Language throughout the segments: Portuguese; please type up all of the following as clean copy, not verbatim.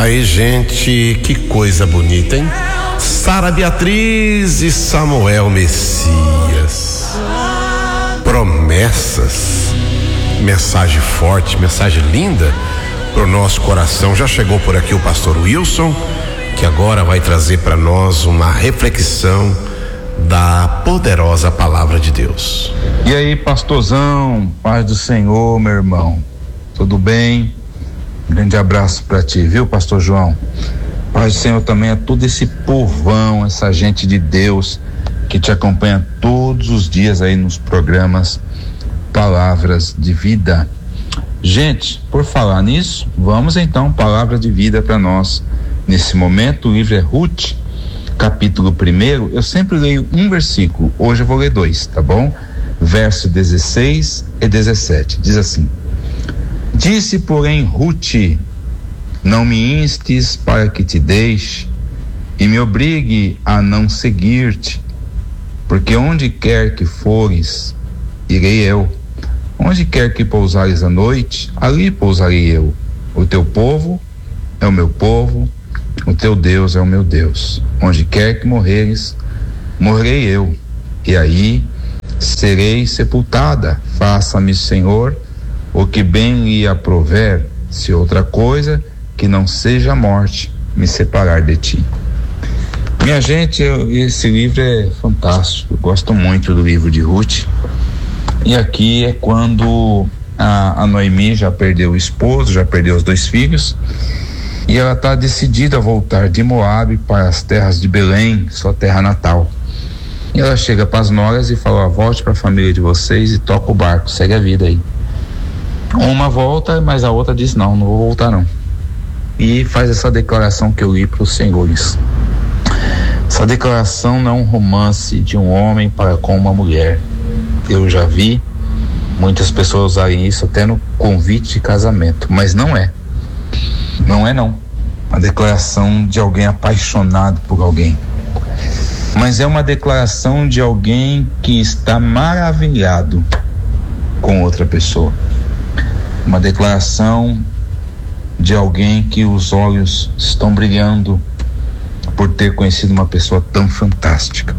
Aí, gente, que coisa bonita, hein? Sara Beatriz e Samuel Messias. Promessas. Mensagem forte, mensagem linda pro nosso coração. Já chegou por aqui o pastor Wilson, que agora vai trazer para nós uma reflexão da poderosa palavra de Deus. E aí, pastorzão, paz do Senhor, meu irmão, tudo bem? Grande abraço para ti, viu, pastor João? Paz do Senhor também a todo esse povão, essa gente de Deus que te acompanha todos os dias aí nos programas Palavras de Vida. Gente, por falar nisso, vamos então, palavra de vida para nós nesse momento. O livro é Ruth, capítulo 1. Eu sempre leio um versículo, hoje eu vou ler 2, tá bom? Verso 16 e 17, diz assim: Disse, porém, Ruth: não me instes para que te deixe e me obrigue a não seguir-te, porque onde quer que fores, irei eu. Onde quer que pousares a noite, ali pousarei eu. O teu povo é o meu povo, o teu Deus é o meu Deus. Onde quer que morreres, morrerei eu, e aí serei sepultada. Faça-me, Senhor, o que bem lhe aprouver, se outra coisa que não seja a morte me separar de ti. Minha gente, esse livro é fantástico, eu gosto muito do livro de Ruth. E aqui é quando a Noemi já perdeu o esposo, já perdeu os 2 filhos, e ela está decidida a voltar de Moabe para as terras de Belém, sua terra natal. E ela chega para as noras e fala: volte para a família de vocês e toca o barco, segue a vida aí. Uma volta, mas a outra diz: não vou voltar não. E faz essa declaração que eu li para os senhores. Essa declaração não é um romance de um homem para com uma mulher. Eu já vi muitas pessoas usarem isso até no convite de casamento, mas não é uma declaração de alguém apaixonado por alguém, mas é uma declaração de alguém que está maravilhado com outra pessoa, uma declaração de alguém que os olhos estão brilhando por ter conhecido uma pessoa tão fantástica.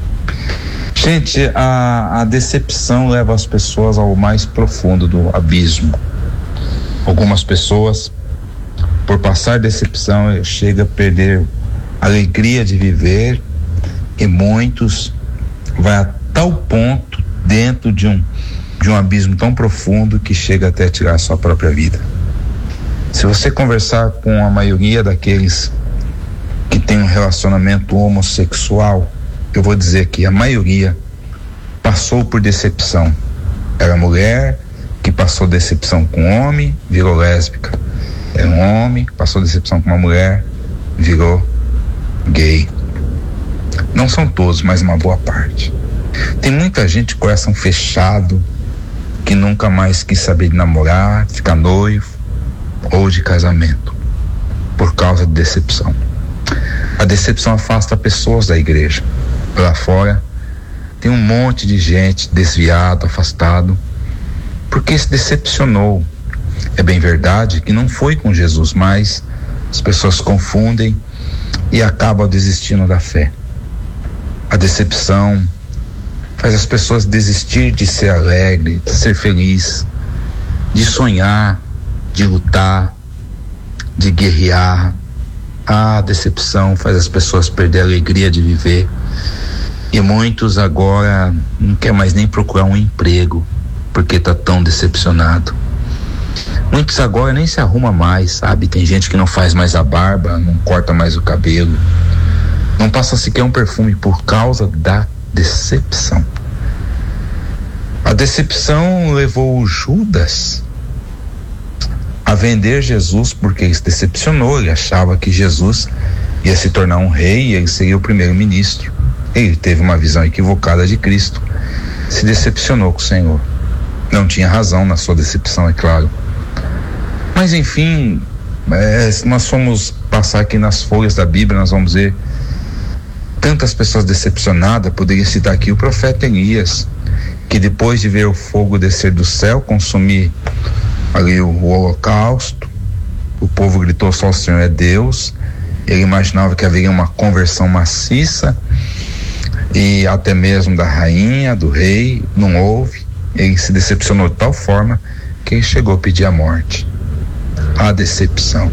Gente, a decepção leva as pessoas ao mais profundo do abismo. Algumas pessoas, por passar decepção, chegam a perder a alegria de viver, e muitos vai a tal ponto dentro de um abismo tão profundo que chega até a tirar a sua própria vida. Se você conversar com a maioria daqueles que tem um relacionamento homossexual, eu vou dizer que a maioria passou por decepção. Era mulher que passou decepção com homem, virou lésbica. Era um homem que passou decepção com uma mulher, virou gay. Não são todos, mas uma boa parte. Tem muita gente de coração fechado, que nunca mais quis saber de namorar, ficar noivo ou de casamento, por causa de decepção. A decepção afasta pessoas da igreja. Lá fora tem um monte de gente desviado, afastado, porque se decepcionou. É bem verdade que não foi com Jesus, mas as pessoas confundem e acabam desistindo da fé. A decepção faz as pessoas desistir de ser alegre, de ser feliz, de sonhar, de lutar, de guerrear. A decepção faz as pessoas perder a alegria de viver, e muitos agora não quer mais nem procurar um emprego porque tá tão decepcionado. Muitos agora nem se arruma mais, sabe? Tem gente que não faz mais a barba, não corta mais o cabelo, não passa sequer um perfume por causa da decepção. A decepção levou o Judas a vender Jesus, porque ele se decepcionou. Ele achava que Jesus ia se tornar um rei e ele seria o primeiro-ministro. Ele teve uma visão equivocada de Cristo, se decepcionou com o Senhor. Não tinha razão na sua decepção, é claro. Mas enfim, se nós formos passar aqui nas folhas da Bíblia, nós vamos ver tantas pessoas decepcionadas. Poderia citar aqui o profeta Elias, que depois de ver o fogo descer do céu, consumir ali o holocausto, O povo gritou só: o Senhor é Deus. Ele imaginava que haveria uma conversão maciça, e até mesmo da rainha, do rei, não houve. Ele se decepcionou de tal forma que ele chegou a pedir a morte. A decepção.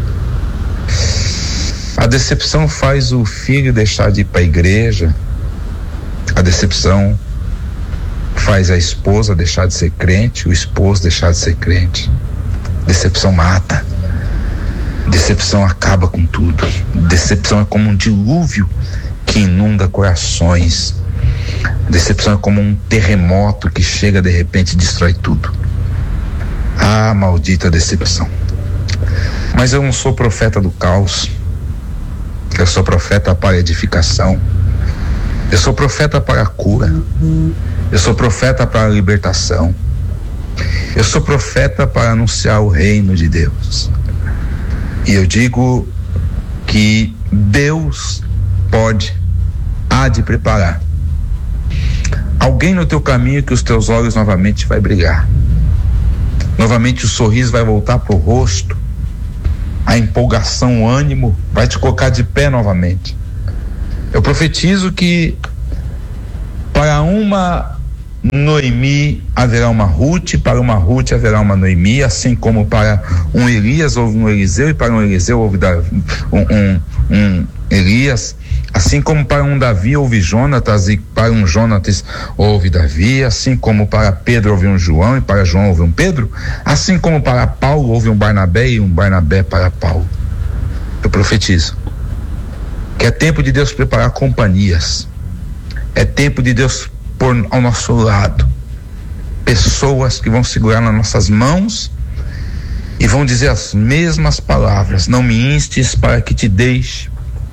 A decepção faz o filho deixar de ir para a igreja. A decepção faz a esposa deixar de ser crente, o esposo deixar de ser crente. Decepção mata. Decepção acaba com tudo. Decepção é como um dilúvio que inunda corações. Decepção é como um terremoto que chega de repente e destrói tudo. Ah, maldita decepção. Mas eu não sou profeta do caos. Eu sou profeta para edificação. Eu sou profeta para a cura. Eu sou profeta para a libertação. Eu sou profeta para anunciar o reino de Deus. E eu digo que Deus há de preparar alguém no teu caminho que os teus olhos novamente vai brilhar. Novamente o sorriso vai voltar pro rosto. A empolgação, o ânimo vai te colocar de pé novamente. Eu profetizo que para uma Noemi haverá uma Ruth, para uma Ruth haverá uma Noemi, assim como para um Elias houve um Eliseu, e para um Eliseu houve um Elias, assim como para um Davi houve Jonatas, e para um Jonatas houve Davi, assim como para Pedro houve um João, e para João houve um Pedro, assim como para Paulo houve um Barnabé, e um Barnabé para Paulo. Eu profetizo que é tempo de Deus preparar companhias, é tempo de Deus pôr ao nosso lado pessoas que vão segurar nas nossas mãos e vão dizer as mesmas palavras: não me instes para que te deixe,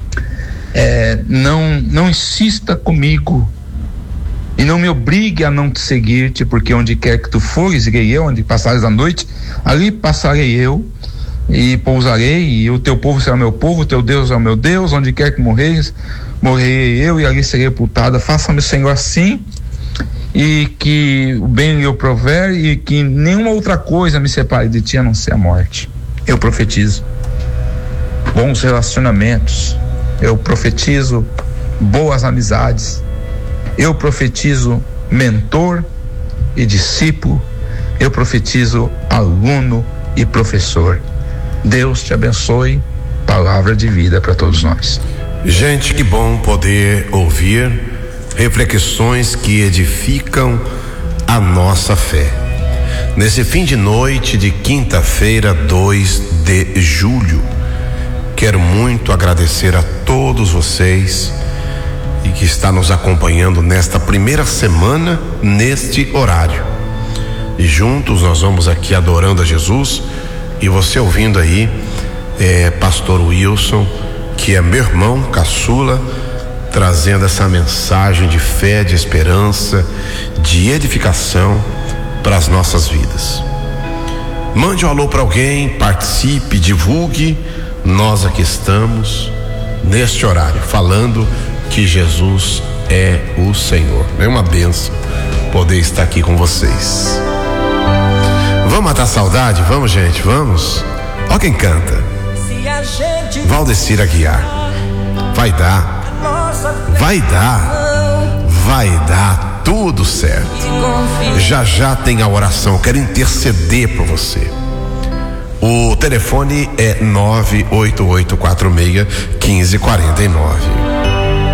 não insista comigo e não me obrigue a não te seguir-te, porque onde quer que tu fores, irei eu, onde passares a noite, ali passarei eu e pousarei, e o teu povo será meu povo, o teu Deus é o meu Deus, onde quer que morreres, morrerei eu e ali serei sepultada. Faça-me, Senhor, assim, e que o bem lhe prover, e que nenhuma outra coisa me separe de ti a não ser a morte. Eu profetizo bons relacionamentos, eu profetizo boas amizades, eu profetizo mentor e discípulo, eu profetizo aluno e professor. Deus te abençoe. Palavra de vida para todos nós. Gente, que bom poder ouvir reflexões que edificam a nossa fé. Nesse fim de noite de quinta-feira, 2 de julho, quero muito agradecer a todos vocês e que está nos acompanhando nesta primeira semana, neste horário. E juntos nós vamos aqui adorando a Jesus, e você ouvindo aí Pastor Wilson, que é meu irmão caçula, trazendo essa mensagem de fé, de esperança, de edificação para as nossas vidas. Mande um alô para alguém, participe, divulgue. Nós aqui estamos neste horário falando que Jesus é o Senhor. É uma bênção poder estar aqui com vocês. Vamos matar a saudade? Vamos, gente, vamos. Ó quem canta: Valdecir Aguiar. Vai dar tudo certo. Já tem a oração. Eu quero interceder por você. O telefone é 98846-1549.